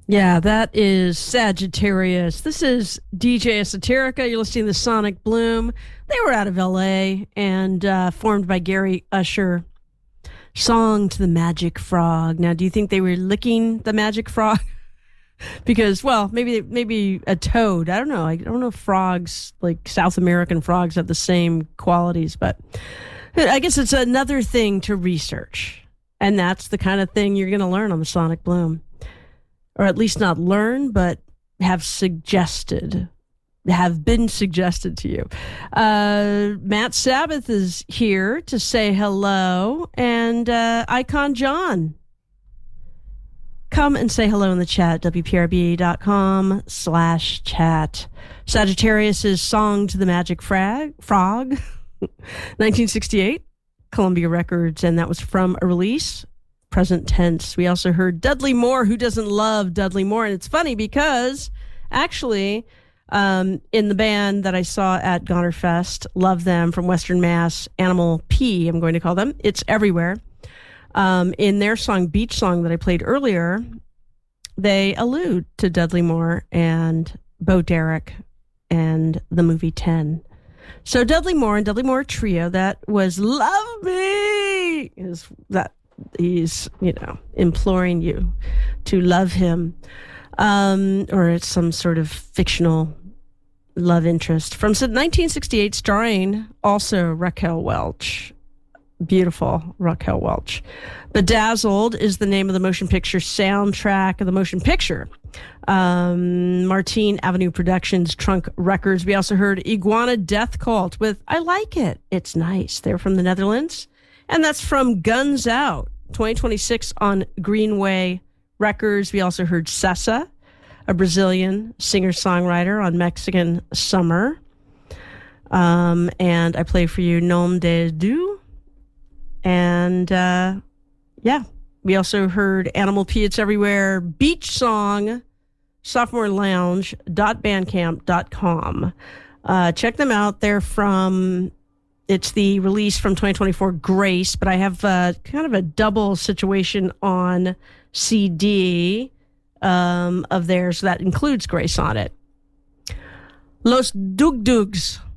Yeah, that is Sagittarius. This is DJ Esoterica. You're listening to Sonic Bloom. They were out of LA and formed by Gary Usher. Song to the Magic Frog. Now, do you think they were licking the magic frog? Because, well, maybe a toad. I don't know. I don't know if frogs, like South American frogs, have the same qualities, but I guess it's another thing to research. And that's the kind of thing you're going to learn on the Sonic Bloom. Or at least not learn, but have been suggested to you. Matt Sabbath is here to say hello, and Icon John. Come and say hello in the chat, wprba.com/chat. Sagittarius' Song to the Magic Frog, 1968, Columbia Records, and that was from a release. Present tense. We also heard Dudley Moore. Who doesn't love Dudley Moore? And it's funny because actually in the band that I saw at Goner Fest, love them, from Western Mass, Animal P, I'm going to call them. It's Everywhere. In their song, Beach Song, that I played earlier, they allude to Dudley Moore and Bo Derek and the movie 10. So Dudley Moore and Dudley Moore Trio, that was Love Me, is that he's, imploring you to love him, or it's some sort of fictional love interest from 1968, starring also Raquel Welch. Beautiful Raquel Welch. Bedazzled is the name of the motion picture soundtrack of the motion picture. Martine Avenue Productions, Trunk Records. We also heard Iguana Death Cult with I Like It. It's nice. They're from the Netherlands. And that's from Guns Out, 2026 on Greenway Records. We also heard Sessa, a Brazilian singer-songwriter, on Mexican Summer. And I play for you Nom de Dieu. And, we also heard Animal P, It's Everywhere, Beach Song, sophomorelounge.bandcamp.com. Check them out. They're from... It's the release from 2024, Grace, but I have kind of a double situation on CD of theirs that includes Grace on it. Los Dugdugs